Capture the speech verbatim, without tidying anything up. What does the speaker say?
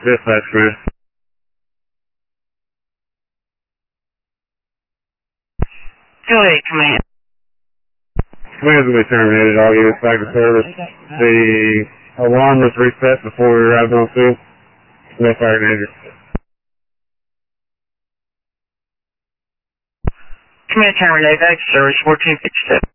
Dispatch, Chris. Go ahead, command. Command's will be terminated. All units back to service. The alarm was reset before we arrived on scene. No fire danger. Command terminated. Back to service fourteen fifty-seven.